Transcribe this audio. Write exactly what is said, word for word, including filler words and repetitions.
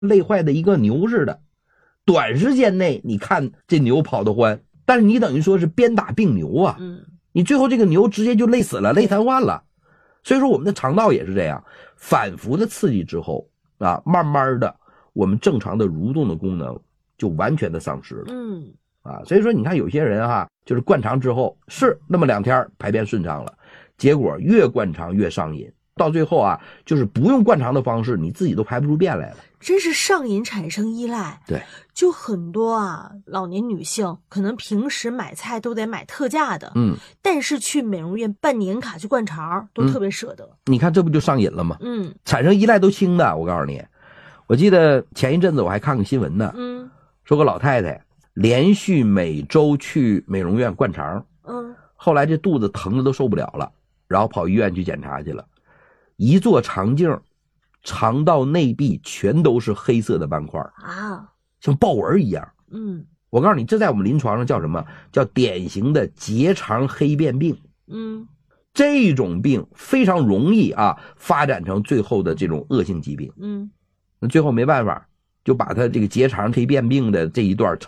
累坏的一个牛似的。短时间内你看这牛跑得欢，但是你等于说是鞭打病牛啊， 嗯， 你最后这个牛直接就累死了，累瘫痪了。所以说我们的肠道也是这样，反复的刺激之后啊，慢慢的我们正常的蠕动的功能就完全的丧失了。 嗯啊，所以说你看有些人哈，就是灌肠之后是那么两天排便顺畅了，结果越灌肠越上瘾，到最后啊，就是不用灌肠的方式，你自己都排不出便来了。 真是上瘾产生依赖。 对， 就很多啊，老年女性可能平时买菜都得买特价的， 嗯， 但是去美容院办年卡去灌肠都特别舍得。 你看这不就上瘾了吗？ 嗯， 产生依赖都轻的，我告诉你，我记得前一阵子我还看个新闻呢， 嗯， 说个老太太连续每周去美容院灌肠， 嗯， 后来这肚子疼的都受不了了，然后跑医院去检查去了，一做肠镜，肠道内壁全都是黑色的斑块啊， 像豹纹一样。 嗯我告诉你，这在我们临床上叫什么？叫典型的结肠黑变病。 嗯， 这种病非常容易啊发展成最后的这种恶性疾病。 嗯， 那最后没办法，就把他这个结肠黑变病的这一段